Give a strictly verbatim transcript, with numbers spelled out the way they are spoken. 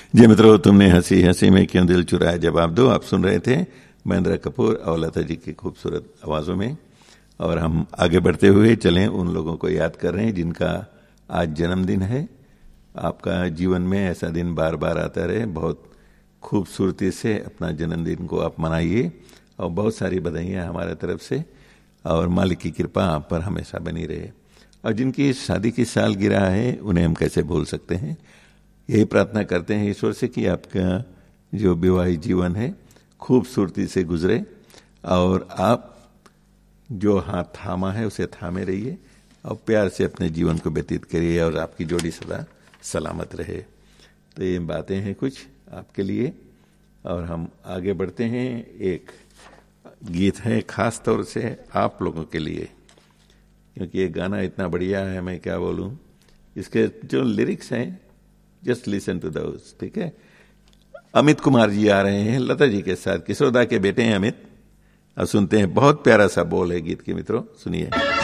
जी मित्रों, तुमने हंसी हंसी में क्यों दिल चुराया जवाब दो। आप सुन रहे थे महेंद्र कपूर और लता जी की खूबसूरत आवाज़ों में। और हम आगे बढ़ते हुए चलें, उन लोगों को याद कर रहे हैं जिनका आज जन्मदिन है। आपका जीवन में ऐसा दिन बार बार आता रहे, बहुत खूबसूरती से अपना जन्मदिन को आप मनाइए और बहुत सारी बधाइयाँ हमारे तरफ से, और मालिक की कृपा आप पर हमेशा बनी रहे। और जिनकी शादी की सालगिरह है उन्हें हम कैसे भूल सकते हैं। यही प्रार्थना करते हैं ईश्वर से कि आपका जो विवाहित जीवन है खूबसूरती से गुजरे और आप जो हाथ थामा है उसे थामे रहिए और प्यार से अपने जीवन को व्यतीत करिए और आपकी जोड़ी सदा सलामत रहे। तो ये बातें हैं कुछ आपके लिए, और हम आगे बढ़ते हैं। एक गीत है खास तौर से आप लोगों के लिए, क्योंकि ये गाना इतना बढ़िया है, मैं क्या बोलूं। इसके जो लिरिक्स हैं, जस्ट लिसन टू दोस। ठीक है, अमित कुमार जी आ रहे हैं लता जी के साथ, किशोरदा के बेटे हैं अमित। अब सुनते हैं, बहुत प्यारा सा बोल है गीत के मित्रों, सुनिए।